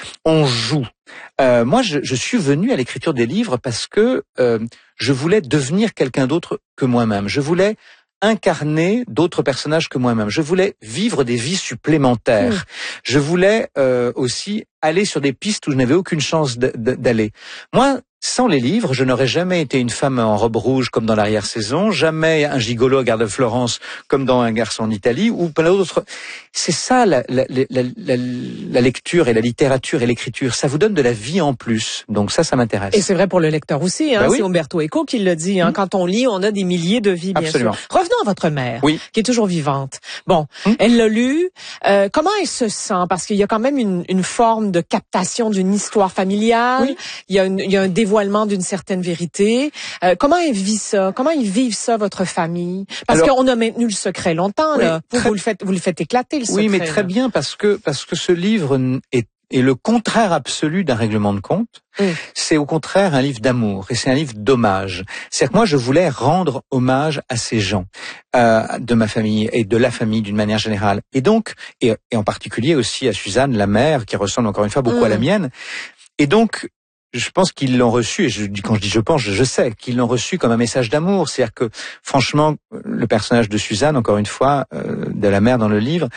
On joue. Moi, je suis venu à l'écriture des livres parce que je voulais devenir quelqu'un d'autre que moi-même. Je voulais incarner d'autres personnages que moi-même. Je voulais vivre des vies supplémentaires. Je voulais aussi aller sur des pistes où je n'avais aucune chance d'aller. Moi, sans les livres, je n'aurais jamais été une femme en robe rouge comme dans l'arrière-saison, jamais un gigolo à Gare de Florence comme dans Un garçon en Italie, ou plein d'autres. C'est ça la lecture et la littérature et l'écriture. Ça vous donne de la vie en plus. Donc ça m'intéresse. Et c'est vrai pour le lecteur aussi. Oui. C'est Umberto Eco qui le dit. Quand on lit, on a des milliers de vies, bien Absolument. sûr. Revenons à votre mère, qui est toujours vivante. Bon, elle l'a lu. Comment elle se sent? Parce qu'il y a quand même une forme de captation d'une histoire familiale. Oui. Il y a un dévoilement d'une certaine vérité. Comment elle vit ça? Comment ils vivent ça, votre famille? Parce qu'on a maintenu le secret longtemps, là. Vous le faites éclater, le secret. Oui, mais très bien, parce que ce livre est le contraire absolu d'un règlement de compte. C'est au contraire un livre d'amour, et c'est un livre d'hommage. C'est-à-dire que moi, je voulais rendre hommage à ces gens, de ma famille et de la famille d'une manière générale. Et donc, et en particulier aussi à Suzanne, la mère, qui ressemble encore une fois beaucoup à la mienne. Et donc, je pense qu'ils l'ont reçu, et quand je dis je pense, je sais qu'ils l'ont reçu comme un message d'amour. C'est-à-dire que, franchement, le personnage de Suzanne, encore une fois, de la mère dans le livre,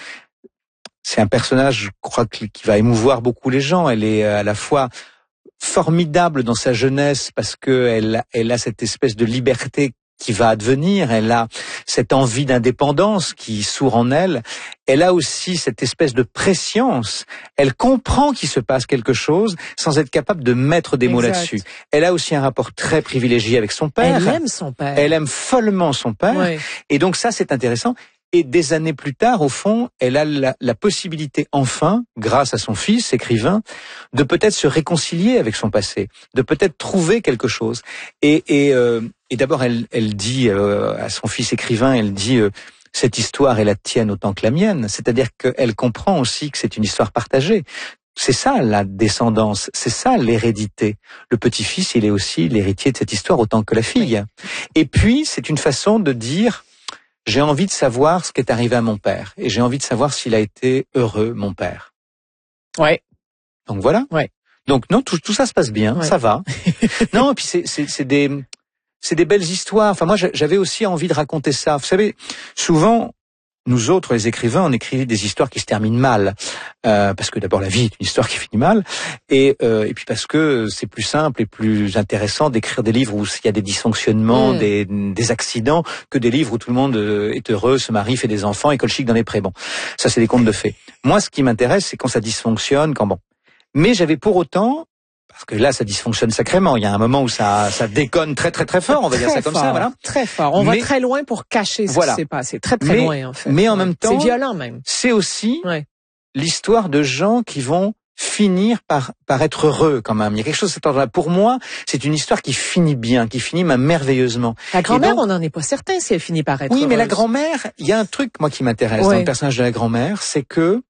c'est un personnage, je crois, qui va émouvoir beaucoup les gens. Elle est à la fois formidable dans sa jeunesse parce que elle a cette espèce de liberté qui va advenir, elle a cette envie d'indépendance qui sourd en elle, elle a aussi cette espèce de prescience, elle comprend qu'il se passe quelque chose sans être capable de mettre des mots là-dessus. Elle a aussi un rapport très privilégié avec son père. Elle aime son père. Elle aime follement son père, et donc ça c'est intéressant. Et des années plus tard, au fond, elle a la possibilité, enfin, grâce à son fils, écrivain, de peut-être se réconcilier avec son passé, de peut-être trouver quelque chose. Et d'abord, elle dit à son fils écrivain, elle dit cette histoire est la tienne autant que la mienne. C'est-à-dire qu'elle comprend aussi que c'est une histoire partagée. C'est ça la descendance, c'est ça l'hérédité. Le petit-fils, il est aussi l'héritier de cette histoire autant que la fille. Et puis, c'est une façon de dire, j'ai envie de savoir ce qui est arrivé à mon père. Et j'ai envie de savoir s'il a été heureux, mon père. Ouais. Donc voilà. Ouais. Donc non, tout ça se passe bien, ça va. Non, et puis c'est des belles histoires. Enfin moi, j'avais aussi envie de raconter ça. Vous savez, souvent, nous autres, les écrivains, on écrit des histoires qui se terminent mal, parce que d'abord la vie est une histoire qui finit mal, et puis parce que c'est plus simple et plus intéressant d'écrire des livres où il y a des dysfonctionnements, des accidents, que des livres où tout le monde est heureux, se marie, fait des enfants, école chic dans les prés. Bon, ça c'est des contes de fées. Moi, ce qui m'intéresse, c'est quand ça dysfonctionne, Mais j'avais pour autant, parce que là, ça dysfonctionne sacrément. Il y a un moment où ça déconne très très très fort. On va dire ça comme ça, voilà. Très fort. On va très loin pour cacher ce qui s'est passé. Très très loin, en fait. Mais en même temps, c'est violent même. C'est aussi l'histoire de gens qui vont finir par être heureux quand même. Il y a quelque chose de cet ordre-là. Pour moi, c'est une histoire qui finit bien, qui finit merveilleusement. La grand-mère, on n'en est pas certain si elle finit par être heureuse. Mais la grand-mère, il y a un truc moi qui m'intéresse dans le personnage de la grand-mère, c'est que,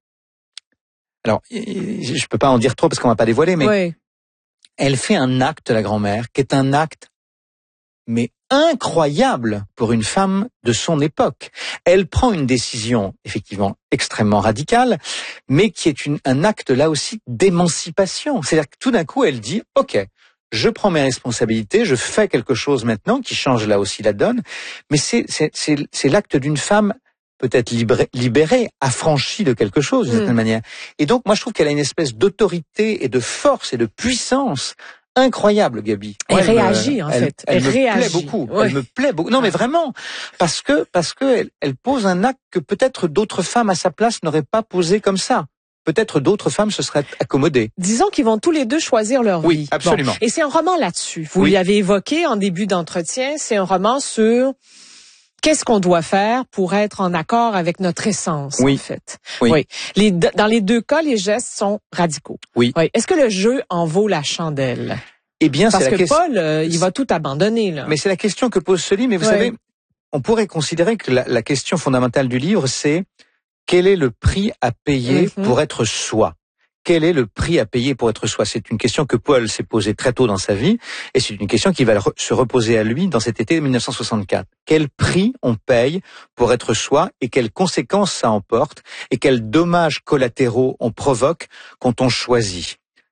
alors, je peux pas en dire trop parce qu'on va pas dévoiler, mais elle fait un acte, la grand-mère, qui est un acte, mais incroyable pour une femme de son époque. Elle prend une décision, effectivement, extrêmement radicale, mais qui est un acte, là aussi, d'émancipation. C'est-à-dire que tout d'un coup, elle dit, OK, je prends mes responsabilités, je fais quelque chose maintenant qui change là aussi la donne, mais c'est l'acte d'une femme peut-être libérée, affranchie de quelque chose d'une certaine manière. Et donc, moi, je trouve qu'elle a une espèce d'autorité et de force et de puissance incroyable, Gabi. Elle réagit, en fait. Elle me plaît beaucoup. Elle me plaît beaucoup. Non, mais vraiment. Parce que elle pose un acte que peut-être d'autres femmes à sa place n'auraient pas posé comme ça. Peut-être d'autres femmes se seraient accommodées. Disons qu'ils vont tous les deux choisir leur vie. Oui, absolument. Bon. Et c'est un roman là-dessus. Vous l'avez évoqué en début d'entretien. C'est un roman sur qu'est-ce qu'on doit faire pour être en accord avec notre essence, en fait. Oui. Dans les deux cas, les gestes sont radicaux. Oui. Est-ce que le jeu en vaut la chandelle? Eh bien, parce que Paul, il va tout abandonner, là. Mais c'est la question que pose ce livre. Mais vous savez, on pourrait considérer que la question fondamentale du livre, c'est quel est le prix à payer pour être soi? Quel est le prix à payer pour être soi? C'est une question que Paul s'est posée très tôt dans sa vie, et c'est une question qui va se reposer à lui dans cet été 1964. Quel prix on paye pour être soi, et quelles conséquences ça emporte, et quels dommages collatéraux on provoque quand on choisit?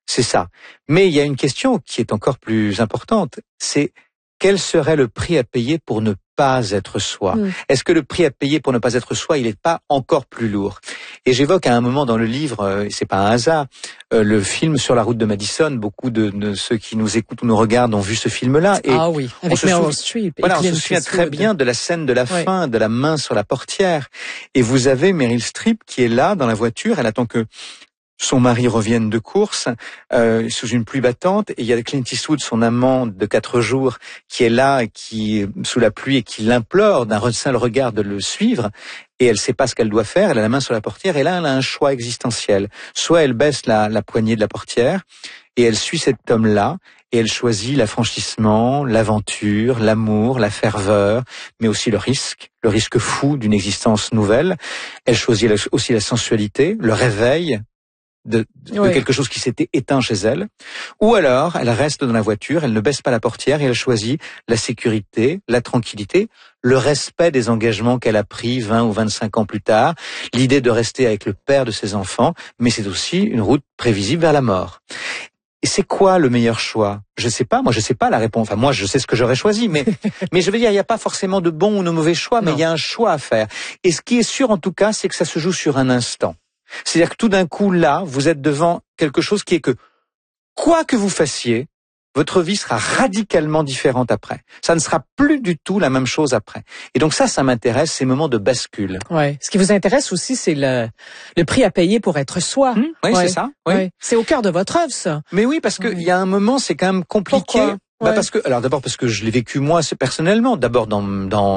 C'est ça. Mais il y a une question qui est encore plus importante, c'est quel serait le prix à payer pour ne pas être soi? Est-ce que le prix à payer pour ne pas être soi, il n'est pas encore plus lourd? Et j'évoque à un moment dans le livre, c'est pas un hasard, le film Sur la route de Madison. Beaucoup de ceux qui nous écoutent ou nous regardent ont vu ce film-là. Et ah oui, avec Meryl Streep. Voilà, on se souvient très bien de la scène de la fin, de la main sur la portière. Et vous avez Meryl Streep qui est là dans la voiture, elle attend que son mari revienne de course sous une pluie battante, et il y a Clint Eastwood, son amant de 4 jours, qui est là, qui sous la pluie et qui l'implore d'un seul regard de le suivre. Et elle sait pas ce qu'elle doit faire. Elle a la main sur la portière et là, elle a un choix existentiel. Soit elle baisse la poignée de la portière et elle suit cet homme-là et elle choisit l'affranchissement, l'aventure, l'amour, la ferveur, mais aussi le risque fou d'une existence nouvelle. Elle choisit aussi la sensualité, le réveil de quelque chose qui s'était éteint chez elle, ou alors elle reste dans la voiture, elle ne baisse pas la portière et elle choisit la sécurité, la tranquillité, le respect des engagements qu'elle a pris 20 ou 25 ans plus tard, l'idée de rester avec le père de ses enfants, mais c'est aussi une route prévisible vers la mort. Et c'est quoi le meilleur choix? Je sais pas, moi je sais pas la réponse. Enfin moi je sais ce que j'aurais choisi, mais je veux dire il n'y a pas forcément de bon ou de mauvais choix, mais il y a un choix à faire. Et ce qui est sûr en tout cas, c'est que ça se joue sur un instant. C'est-à-dire que tout d'un coup, là, vous êtes devant quelque chose qui est que, quoi que vous fassiez, votre vie sera radicalement différente après. Ça ne sera plus du tout la même chose après. Et donc ça m'intéresse, ces moments de bascule. Ouais. Ce qui vous intéresse aussi, c'est le prix à payer pour être soi. Oui, c'est ça. Oui. Ouais. C'est au cœur de votre œuvre, ça. Mais oui, parce que il y a un moment, c'est quand même compliqué. Pourquoi? Parce que, alors d'abord parce que je l'ai vécu moi personnellement. D'abord dans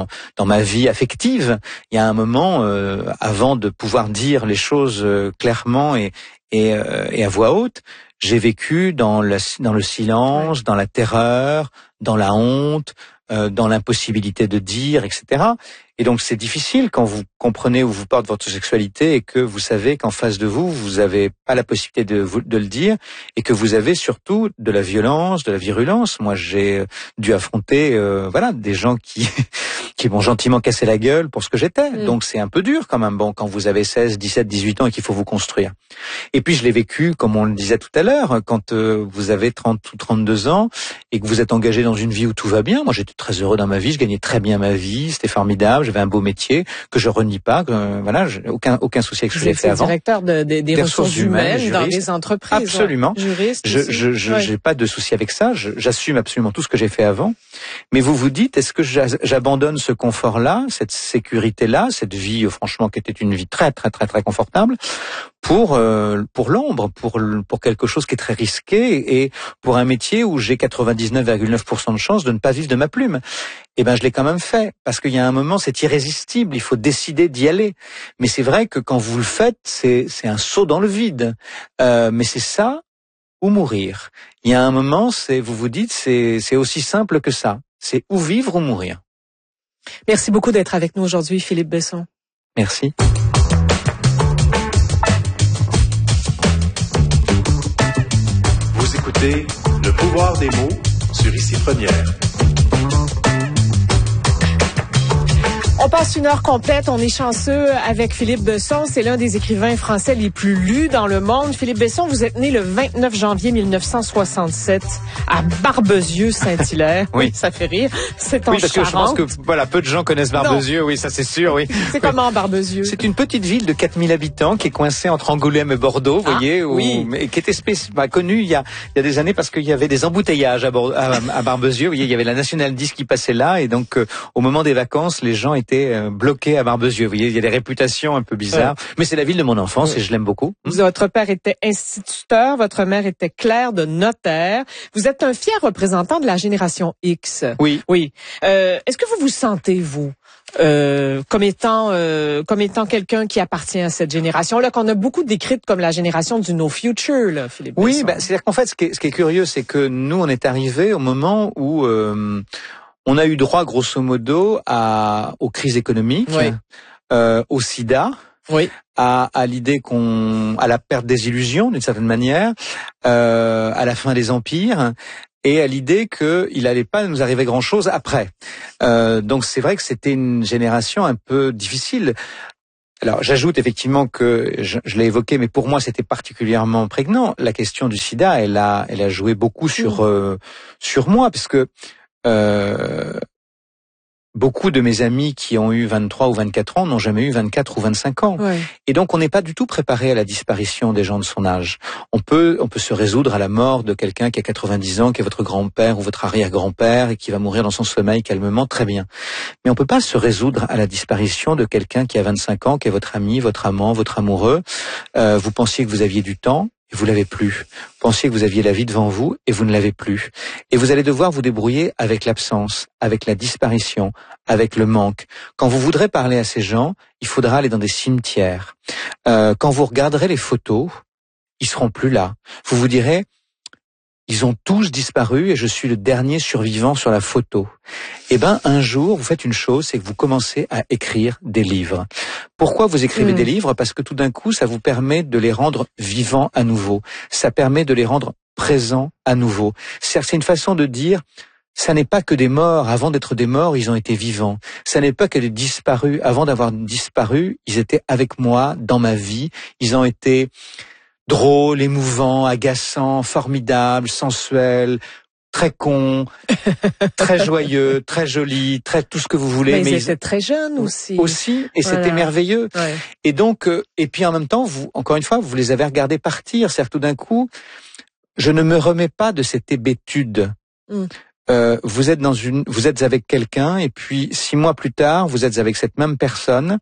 ma vie affective, il y a un moment avant de pouvoir dire les choses clairement et à voix haute, j'ai vécu dans le silence, dans la terreur, dans la honte, dans l'impossibilité de dire, etc. Et donc c'est difficile quand vous comprenez où vous porte votre sexualité et que vous savez qu'en face de vous, vous avez pas la possibilité de le dire et que vous avez surtout de la violence, de la virulence. Moi, j'ai dû affronter des gens qui m'ont gentiment cassé la gueule pour ce que j'étais. Donc c'est un peu dur quand même. Bon, quand vous avez 16, 17, 18 ans et qu'il faut vous construire. Et puis je l'ai vécu, comme on le disait tout à l'heure, quand vous avez 30 ou 32 ans et que vous êtes engagé dans une vie où tout va bien. Moi, j'étais très heureux dans ma vie, je gagnais très bien ma vie, c'était formidable, j'avais un beau métier que je renie pas, j'ai aucun souci avec ce que j'ai fait avant. Vous êtes directeur des ressources humaines dans les entreprises. Absolument. Juriste. J'ai pas de souci avec ça, j'assume absolument tout ce que j'ai fait avant. Mais vous vous dites, est-ce que j'abandonne ce confort-là, cette sécurité-là, cette vie, franchement, qui était une vie très, très, très, très confortable, pour l'ombre, pour quelque chose qui est très risqué et pour un métier où j'ai 99,9% de chance de ne pas vivre de ma plume. Eh ben, je l'ai quand même fait parce qu'il y a un moment, c'est irrésistible. Il faut décider d'y aller. Mais c'est vrai que quand vous le faites, c'est un saut dans le vide. Mais c'est ça ou mourir. Il y a un moment, vous vous dites, c'est aussi simple que ça. C'est ou vivre ou mourir. Merci beaucoup d'être avec nous aujourd'hui, Philippe Besson. Merci. Vous écoutez Le pouvoir des mots sur Ici Première. On passe une heure complète, on est chanceux avec Philippe Besson. C'est l'un des écrivains français les plus lus dans le monde. Philippe Besson, vous êtes né le 29 janvier 1967 à Barbezieux, Saint-Hilaire. Oui. Ça fait rire. C'est en Charente. Oui, parce que je pense que peu de gens connaissent Barbezieux. Non. Oui, ça c'est sûr, oui. C'est comment Barbezieux? C'est une petite ville de 4000 habitants qui est coincée entre Angoulême et Bordeaux, vous voyez, mais qui était connue il y a des années parce qu'il y avait des embouteillages à Barbezieux. Vous voyez, il y avait la National 10 qui passait là et donc au moment des vacances, les gens étaient bloqué à Barbezieux. Vous voyez, il y a des réputations un peu bizarres, mais c'est la ville de mon enfance et je l'aime beaucoup. Votre père était instituteur, votre mère était clerc de notaire. Vous êtes un fier représentant de la génération X. Oui. Oui. Est-ce que vous vous sentez, vous, comme étant quelqu'un qui appartient à cette génération-là, qu'on a beaucoup décrite comme la génération du no future, là, Philippe Besson? Oui, c'est-à-dire qu'en fait, ce qui est curieux, c'est que nous, on est arrivés au moment où on a eu droit, grosso modo, aux crises économiques, au sida, à l'idée à la perte des illusions, d'une certaine manière, à la fin des empires, et à l'idée qu'il allait pas nous arriver grand-chose après. Donc c'est vrai que c'était une génération un peu difficile. Alors, j'ajoute effectivement que je l'ai évoqué, mais pour moi, c'était particulièrement prégnant. La question du sida, elle a joué beaucoup sur moi, parce que beaucoup de mes amis qui ont eu 23 ou 24 ans n'ont jamais eu 24 ou 25 ans. Ouais. Et donc, on n'est pas du tout préparé à la disparition des gens de son âge. On peut se résoudre à la mort de quelqu'un qui a 90 ans, qui est votre grand-père ou votre arrière-grand-père et qui va mourir dans son sommeil calmement, très bien. Mais on peut pas se résoudre à la disparition de quelqu'un qui a 25 ans, qui est votre ami, votre amant, votre amoureux. Vous pensiez que vous aviez du temps. Et vous l'avez plus. Vous pensiez que vous aviez la vie devant vous et vous ne l'avez plus. Et vous allez devoir vous débrouiller avec l'absence, avec la disparition, avec le manque. Quand vous voudrez parler à ces gens, il faudra aller dans des cimetières. Quand vous regarderez les photos, ils seront plus là. Vous vous direz, ils ont tous disparu et je suis le dernier survivant sur la photo. Eh ben, un jour, vous faites une chose, c'est que vous commencez à écrire des livres. Pourquoi vous écrivez des livres? Parce que tout d'un coup, ça vous permet de les rendre vivants à nouveau. Ça permet de les rendre présents à nouveau. C'est une façon de dire, ça n'est pas que des morts. Avant d'être des morts, ils ont été vivants. Ça n'est pas que des disparus. Avant d'avoir disparu, ils étaient avec moi, dans ma vie. Ils ont été drôle, émouvant, agaçant, formidable, sensuel, très con, très joyeux, très joli, très tout ce que vous voulez. Mais ils étaient très jeunes aussi. Et voilà. C'était merveilleux. Ouais. Et donc, et puis en même temps, vous, encore une fois, vous les avez regardés partir. C'est-à-dire tout d'un coup, je ne me remets pas de cette hébétude. Vous êtes avec quelqu'un et puis 6 mois plus tard, vous êtes avec cette même personne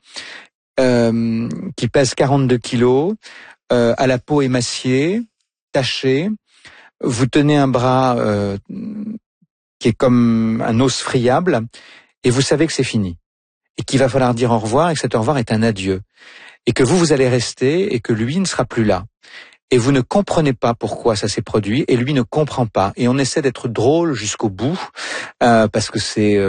qui pèse 42 kilos. À la peau émaciée, tachée, vous tenez un bras qui est comme un os friable, et vous savez que c'est fini, et qu'il va falloir dire au revoir, et que cet au revoir est un adieu, et que vous allez rester, et que lui ne sera plus là. Et vous ne comprenez pas pourquoi ça s'est produit, et lui ne comprend pas. Et on essaie d'être drôle jusqu'au bout, parce que c'est...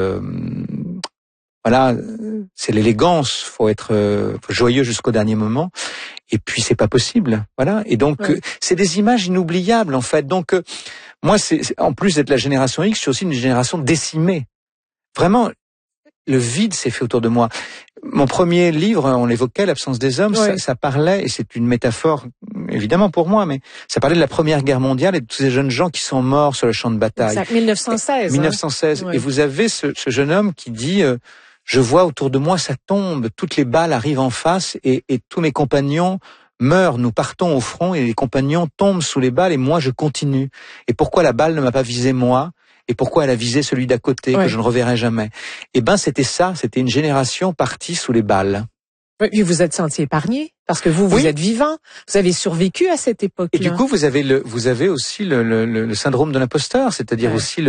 voilà, c'est l'élégance, faut être joyeux jusqu'au dernier moment. Et puis c'est pas possible, voilà. Et donc c'est des images inoubliables en fait. Donc moi, en plus d'être la génération X, je suis aussi une génération décimée. Vraiment, le vide s'est fait autour de moi. Mon premier livre, on l'évoquait, L'absence des hommes, ça parlait, et c'est une métaphore évidemment pour moi, mais ça parlait de la Première Guerre mondiale et de tous ces jeunes gens qui sont morts sur le champ de bataille. Exact, 1916. 1916. Et vous avez ce jeune homme qui dit je vois autour de moi, ça tombe, toutes les balles arrivent en face et tous mes compagnons meurent. Nous partons au front et les compagnons tombent sous les balles et moi je continue. Et pourquoi la balle ne m'a pas visé moi? Et pourquoi elle a visé celui d'à côté que je ne reverrai jamais? Eh ben c'était ça, c'était une génération partie sous les balles. Oui, puis vous êtes senti épargné parce que vous êtes vivant, vous avez survécu à cette époque-là. Et du coup vous avez aussi le syndrome de l'imposteur, c'est-à-dire aussi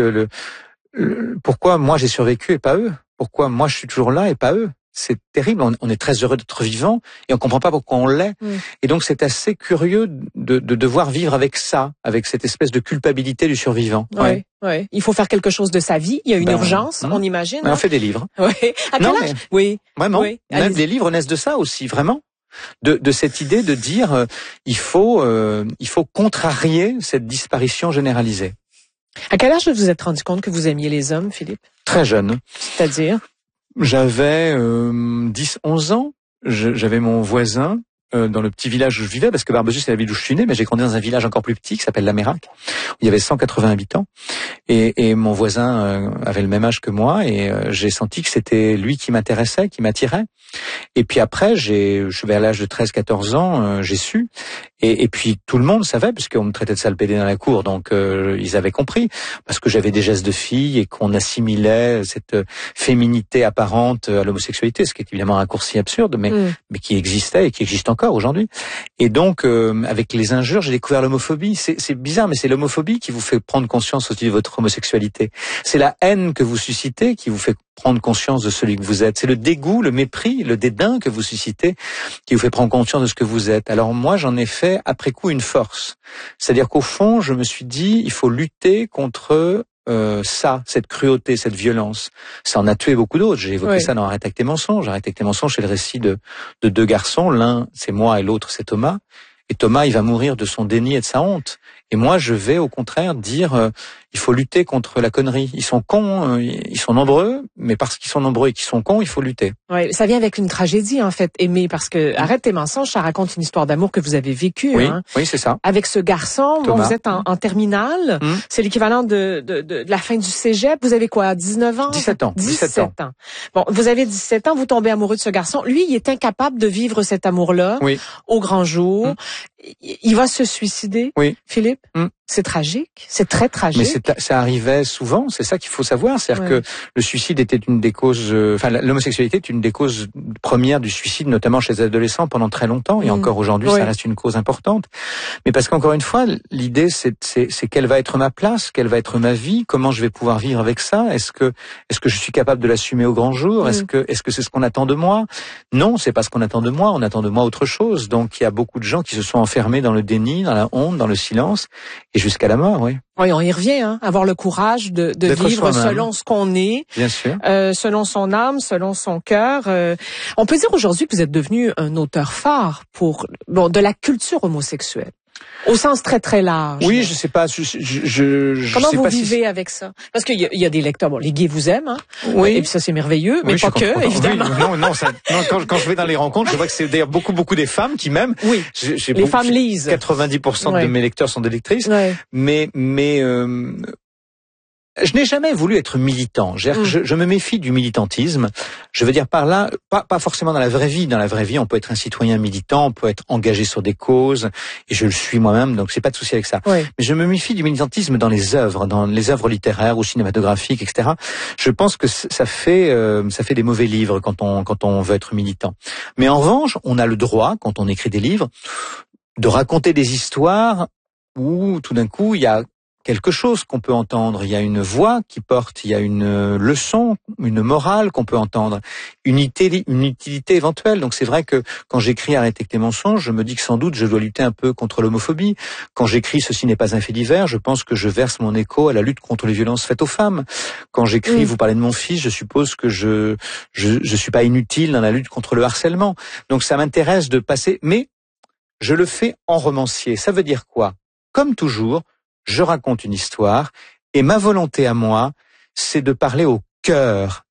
pourquoi moi j'ai survécu et pas eux? Pourquoi moi je suis toujours là et pas eux? C'est terrible, on est très heureux d'être vivant et on comprend pas pourquoi on l'est. Et donc c'est assez curieux de devoir vivre avec ça, avec cette espèce de culpabilité du survivant. Ouais. Il faut faire quelque chose de sa vie, il y a une urgence, on imagine. On fait des livres. À quel âge? Vraiment. Même les livres naissent de ça aussi, vraiment. De cette idée de dire il faut contrarier cette disparition généralisée. À quel âge vous vous êtes rendu compte que vous aimiez les hommes, Philippe? Très jeune. C'est-à-dire? J'avais 10-11 ans. J'avais mon voisin dans le petit village où je vivais, parce que Barbezieux c'est la ville où je suis né, mais j'ai grandi dans un village encore plus petit qui s'appelle Lamérac, où il y avait 180 habitants. Et mon voisin avait le même âge que moi, et j'ai senti que c'était lui qui m'intéressait, qui m'attirait. Et puis après, je suis vers l'âge de 13-14 ans, j'ai su. Et puis tout le monde savait, puisqu'on me traitait de sale pédé dans la cour, donc ils avaient compris, parce que j'avais des gestes de fille et qu'on assimilait cette féminité apparente à l'homosexualité, ce qui est évidemment un raccourci absurde, mais qui existait et qui existe encore aujourd'hui. Et donc, avec les injures, j'ai découvert l'homophobie. C'est bizarre, mais c'est l'homophobie qui vous fait prendre conscience aussi de votre homosexualité. C'est la haine que vous suscitez qui vous fait prendre conscience de celui que vous êtes. C'est le dégoût, le mépris, le dédain que vous suscitez qui vous fait prendre conscience de ce que vous êtes. Alors moi, j'en ai fait après coup une force. C'est-à-dire qu'au fond, je me suis dit, il faut lutter contre cette cruauté, cette violence. Ça en a tué beaucoup d'autres. J'ai évoqué ça dans Arrête avec tes mensonges. Arrête avec tes mensonges, c'est le récit de 2 garçons. L'un, c'est moi et l'autre, c'est Thomas. Et Thomas, il va mourir de son déni et de sa honte. Et moi, je vais au contraire dire, il faut lutter contre la connerie. Ils sont cons, ils sont nombreux, mais parce qu'ils sont nombreux et qu'ils sont cons, il faut lutter. Oui, ça vient avec une tragédie, en fait, Aimé, parce que Arrête tes mensonges, ça raconte une histoire d'amour que vous avez vécue. Oui, hein, oui, c'est ça. Avec ce garçon, bon, vous êtes en terminale, c'est l'équivalent de la fin du cégep. Vous avez quoi, 19 ans? 17 ans. 17 ans. Bon, vous avez 17 ans, vous tombez amoureux de ce garçon. Lui, il est incapable de vivre cet amour-là au grand jour. Il va se suicider, Philippe. C'est tragique, c'est très tragique. Mais ça arrivait souvent, c'est ça qu'il faut savoir, c'est-à-dire que le suicide était une des causes, l'homosexualité est une des causes premières du suicide, notamment chez les adolescents pendant très longtemps, et encore aujourd'hui, ça reste une cause importante. Mais parce qu'encore une fois, l'idée c'est quelle va être ma place, quelle va être ma vie, comment je vais pouvoir vivre avec ça, est-ce que je suis capable de l'assumer au grand jour, est-ce que c'est ce qu'on attend de moi? Non, c'est pas ce qu'on attend de moi, on attend de moi autre chose. Donc il y a beaucoup de gens qui se sont enfermés dans le déni, dans la honte, dans le silence, et jusqu'à la mort, oui. Oui, on y revient, hein, avoir le courage de vivre selon ce qu'on est, bien sûr, selon son âme, selon son cœur. On peut dire aujourd'hui que vous êtes devenu un auteur phare de la culture homosexuelle. Au sens très très large. Oui, je sais pas. Comment vous vivez avec ça? Parce qu'il y a des lecteurs, bon, les gays vous aiment, hein. Oui. Et puis ça c'est merveilleux, mais pas que, évidemment. Oui, quand je vais dans les rencontres, je vois que c'est d'ailleurs beaucoup des femmes qui m'aiment. Oui. Les femmes lisent. 90% de mes lecteurs sont des lectrices. Ouais. Mais je n'ai jamais voulu être militant. Je me méfie du militantisme. Je veux dire par là, pas forcément dans la vraie vie. Dans la vraie vie, on peut être un citoyen militant, on peut être engagé sur des causes, et je le suis moi-même, donc c'est pas de souci avec ça. Oui. Mais je me méfie du militantisme dans les œuvres littéraires ou cinématographiques, etc. Je pense que ça fait des mauvais livres quand on veut être militant. Mais en revanche, on a le droit, quand on écrit des livres, de raconter des histoires où tout d'un coup il y a quelque chose qu'on peut entendre, il y a une voix qui porte, il y a une leçon, une morale qu'on peut entendre, une utilité éventuelle. Donc c'est vrai que quand j'écris Arrêtez tes mensonges, je me dis que sans doute je dois lutter un peu contre l'homophobie. Quand j'écris Ceci n'est pas un fait divers, je pense que je verse mon écho à la lutte contre les violences faites aux femmes. Quand j'écris Vous parlez de mon fils, je suppose que je suis pas inutile dans la lutte contre le harcèlement. Donc ça m'intéresse de passer, mais je le fais en romancier. Ça veut dire quoi? Comme toujours, je raconte une histoire et ma volonté à moi, c'est de parler au cœur,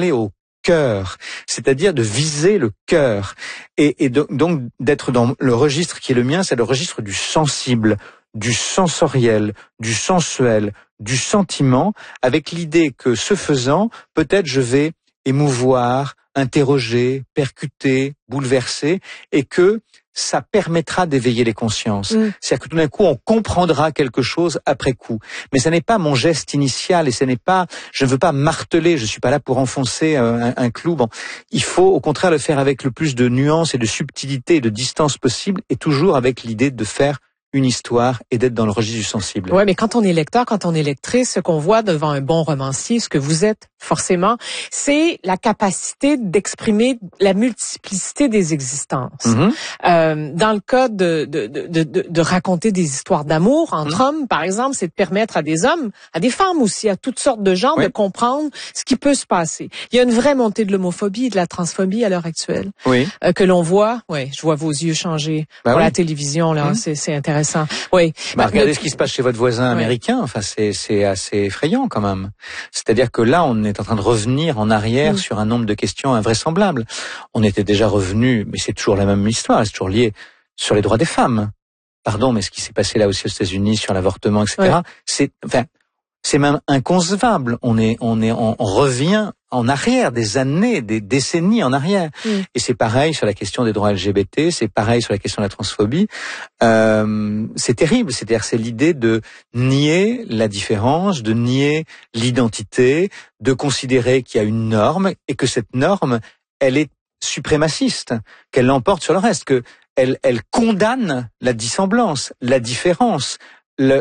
c'est-à-dire de viser le cœur et donc d'être dans le registre qui est le mien, c'est le registre du sensible, du sensoriel, du sensuel, du sentiment, avec l'idée que ce faisant, peut-être je vais émouvoir, interroger, percuter, bouleverser, et que ça permettra d'éveiller les consciences. C'est-à-dire que tout d'un coup, on comprendra quelque chose après coup. Mais ce n'est pas mon geste initial et je ne veux pas marteler, je suis pas là pour enfoncer un clou. Bon, il faut au contraire le faire avec le plus de nuances et de subtilité et de distance possible, et toujours avec l'idée de faire une histoire et d'être dans le registre du sensible. Ouais, mais quand on est lecteur, quand on est lectrice, ce qu'on voit devant un bon romancier, ce que vous êtes forcément, c'est la capacité d'exprimer la multiplicité des existences. Dans le cas de raconter des histoires d'amour entre hommes, par exemple, c'est de permettre à des hommes, à des femmes aussi, à toutes sortes de gens de comprendre ce qui peut se passer. Il y a une vraie montée de l'homophobie et de la transphobie à l'heure actuelle. Que l'on voit. Oui, je vois vos yeux changer pour la télévision là, c'est intéressant. Oui. Regardez ce qui se passe chez votre voisin américain. Enfin, c'est assez effrayant quand même. C'est-à-dire que là, on est en train de revenir en arrière sur un nombre de questions invraisemblables. On était déjà revenu, mais c'est toujours la même histoire, c'est toujours lié sur les droits des femmes. Pardon, mais ce qui s'est passé là aussi aux États-Unis sur l'avortement, etc. C'est même inconcevable. On revient en arrière, des années, des décennies en arrière. Et c'est pareil sur la question des droits LGBT, c'est pareil sur la question de la transphobie. C'est terrible. C'est-à-dire, c'est l'idée de nier la différence, de nier l'identité, de considérer qu'il y a une norme et que cette norme, elle est suprémaciste, qu'elle l'emporte sur le reste, que elle condamne la dissemblance, la différence, la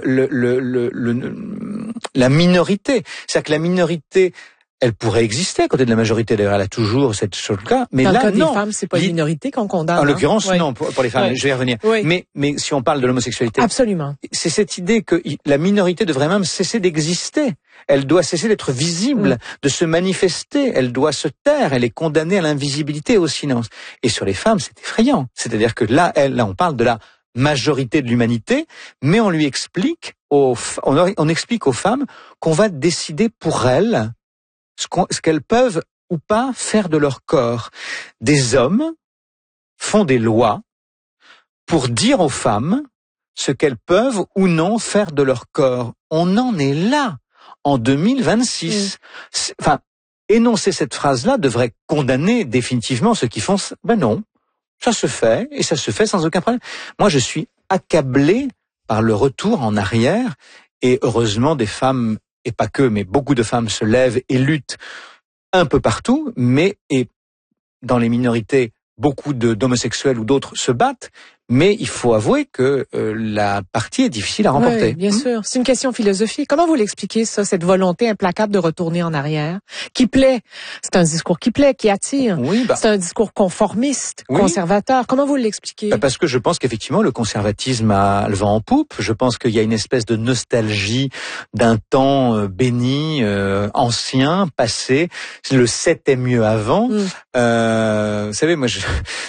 minorité. C'est-à-dire que la minorité, elle pourrait exister à côté de la majorité. D'ailleurs, elle a toujours cette chose-là. Mais dans là, le cas des femmes, c'est pas une minorité qu'on condamne. En l'occurrence, non, pour les femmes. Je vais y revenir. Mais si on parle de l'homosexualité. Absolument. C'est cette idée que la minorité devrait même cesser d'exister. Elle doit cesser d'être visible, de se manifester. Elle doit se taire. Elle est condamnée à l'invisibilité et au silence. Et sur les femmes, c'est effrayant. C'est-à-dire que là, on parle de la majorité de l'humanité, mais on explique aux femmes qu'on va décider pour elles ce qu'elles peuvent ou pas faire de leur corps. Des hommes font des lois pour dire aux femmes ce qu'elles peuvent ou non faire de leur corps. On en est là, en 2026. Enfin, énoncer cette phrase-là devrait condamner définitivement ceux qui font... Ben non, ça se fait, et ça se fait sans aucun problème. Moi, je suis accablé par le retour en arrière, et heureusement, des femmes, et pas que, mais beaucoup de femmes se lèvent et luttent un peu partout, et dans les minorités, beaucoup d'homosexuels ou d'autres se battent, mais il faut avouer que la partie est difficile à remporter. Oui, bien sûr. C'est une question philosophique. Comment vous l'expliquez, ça, cette volonté implacable de retourner en arrière, qui plaît? C'est un discours qui plaît, qui attire. Oui, c'est un discours conformiste, conservateur. Comment vous l'expliquez? Parce que je pense qu'effectivement, le conservatisme a le vent en poupe. Je pense qu'il y a une espèce de nostalgie d'un temps béni, ancien, passé. Le 7 est mieux avant. Vous savez, moi,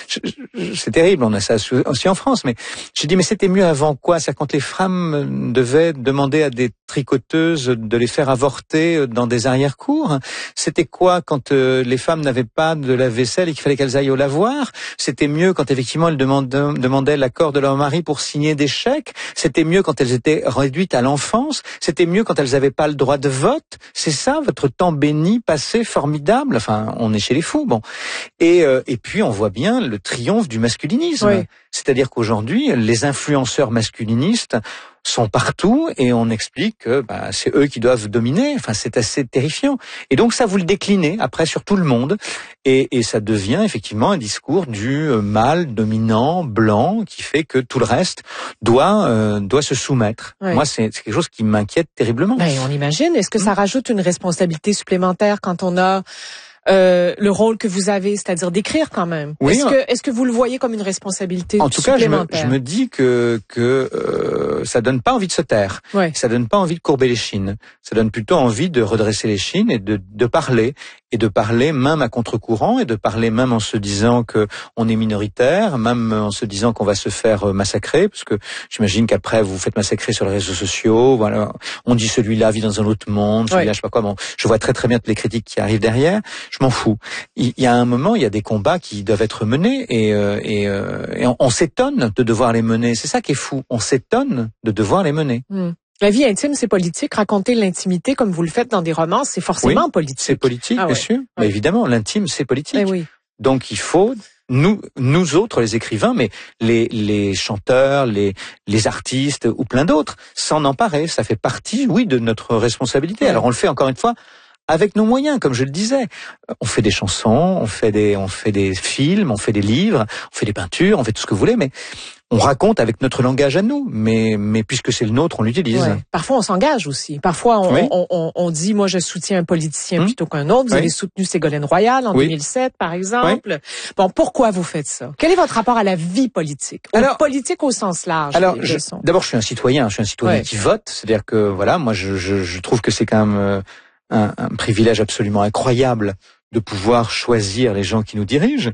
c'est terrible, on a ça aussi en France, mais j'ai dit, mais c'était mieux avant quoi? C'est quand les femmes devaient demander à des tricoteuses de les faire avorter dans des arrière-cours. C'était quoi quand les femmes n'avaient pas de lave-vaisselle et qu'il fallait qu'elles aillent au lavoir? C'était mieux quand effectivement elles demandaient l'accord de leur mari pour signer des chèques. C'était mieux quand elles étaient réduites à l'enfance. C'était mieux quand elles n'avaient pas le droit de vote. C'est ça, votre temps béni, passé, formidable. Enfin, on est chez les fous, bon. Et puis on voit bien le triomphe du masculinisme. Oui. C'est-à-dire qu'aujourd'hui, les influenceurs masculinistes sont partout et on explique que c'est eux qui doivent dominer. Enfin, c'est assez terrifiant. Et donc ça, vous le déclinez après sur tout le monde et ça devient effectivement un discours du mâle dominant blanc qui fait que tout le reste doit se soumettre. Oui. Moi, c'est quelque chose qui m'inquiète terriblement. Ben, on imagine. Est-ce que ça rajoute une responsabilité supplémentaire quand on a le rôle que vous avez, c'est-à-dire d'écrire quand même. Oui, est-ce que vous le voyez comme une responsabilité supplémentaire? En tout cas, je me dis que ça donne pas envie de se taire. Ouais. Ça donne pas envie de courber les chines. Ça donne plutôt envie de redresser les chines et de parler. Et de parler même à contre-courant et de parler même en se disant que on est minoritaire, même en se disant qu'on va se faire massacrer, parce que j'imagine qu'après vous faites massacrer sur les réseaux sociaux. Voilà, on dit celui-là vit dans un autre monde, celui-là je sais pas quoi. Bon, je vois très très bien toutes les critiques qui arrivent derrière. Je m'en fous. Il y a un moment, il y a des combats qui doivent être menés et on s'étonne de devoir les mener. C'est ça qui est fou. On s'étonne de devoir les mener. La vie intime, c'est politique. Raconter l'intimité comme vous le faites dans des romans, c'est forcément politique. C'est politique, bien sûr. Mais évidemment, l'intime, c'est politique. Oui. Donc, il faut, nous autres, les écrivains, mais les chanteurs, les artistes ou plein d'autres, s'en emparer. Ça fait partie, oui, de notre responsabilité. Ouais. Alors, on le fait encore une fois avec nos moyens, comme je le disais. On fait des chansons, on fait des films, on fait des livres, on fait des peintures, on fait tout ce que vous voulez, mais on raconte avec notre langage à nous, mais puisque c'est le nôtre, on l'utilise. Ouais. Parfois, on s'engage aussi. Parfois, on dit, moi, je soutiens un politicien plutôt qu'un autre. Vous avez soutenu Ségolène Royal en 2007, par exemple. Bon, pourquoi vous faites ça? Quel est votre rapport à la vie politique? Politique au sens large. Alors, d'abord, je suis un citoyen. Je suis un citoyen qui vote. C'est-à-dire que, voilà, moi, je trouve que c'est quand même un privilège absolument incroyable de pouvoir choisir les gens qui nous dirigent.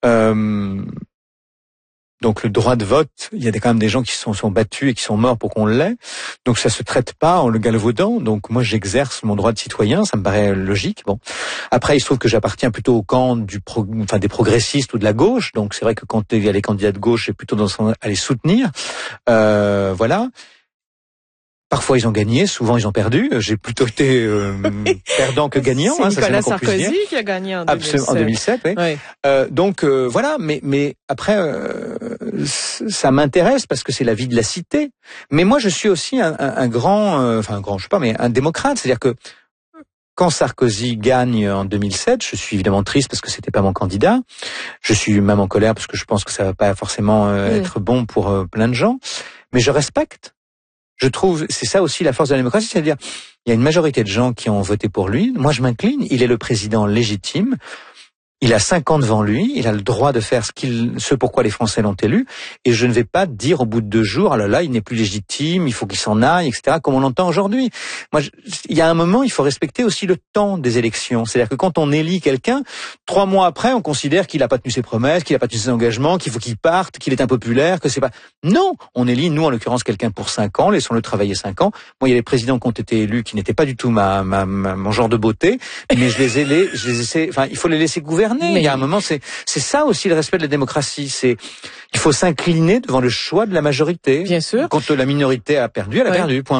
Donc le droit de vote, il y a quand même des gens qui sont battus et qui sont morts pour qu'on l'ait. Donc ça se traite pas en le galvaudant. Donc moi j'exerce mon droit de citoyen, ça me paraît logique. Bon, après il se trouve que j'appartiens plutôt au camp des progressistes ou de la gauche. Donc c'est vrai que quand il y a les candidats de gauche, c'est plutôt à les soutenir. Voilà. Parfois ils ont gagné, souvent ils ont perdu. J'ai plutôt été perdant que gagnant. C'est Nicolas Sarkozy qui a gagné en 2007. Absolument, en 2007, oui. Donc voilà, mais après ça m'intéresse parce que c'est la vie de la cité. Mais moi je suis aussi un grand, je sais pas, mais un démocrate. C'est-à-dire que quand Sarkozy gagne en 2007, je suis évidemment triste parce que c'était pas mon candidat. Je suis même en colère parce que je pense que ça va pas forcément être bon pour plein de gens. Mais je respecte. Je trouve, c'est ça aussi la force de la démocratie, c'est-à-dire, il y a une majorité de gens qui ont voté pour lui. Moi, je m'incline. Il est le président légitime. Il a 5 ans devant lui, il a le droit de faire ce pourquoi les Français l'ont élu, et je ne vais pas dire au bout de 2 jours, ah là là, il n'est plus légitime, il faut qu'il s'en aille, etc., comme on l'entend aujourd'hui. Moi, il y a un moment, il faut respecter aussi le temps des élections. C'est-à-dire que quand on élit quelqu'un, 3 mois après, on considère qu'il n'a pas tenu ses promesses, qu'il n'a pas tenu ses engagements, qu'il faut qu'il parte, qu'il est impopulaire, que c'est pas... Non! On élit, nous, en l'occurrence, quelqu'un pour 5 ans, laissons-le travailler 5 ans. Moi, il y a les présidents qui ont été élus qui n'étaient pas du tout mon genre de beauté, mais il faut les laisser gouverner. Mais il y a un moment, c'est ça aussi le respect de la démocratie. Il faut s'incliner devant le choix de la majorité. Bien sûr. Quand la minorité a perdu, elle a perdu. Point.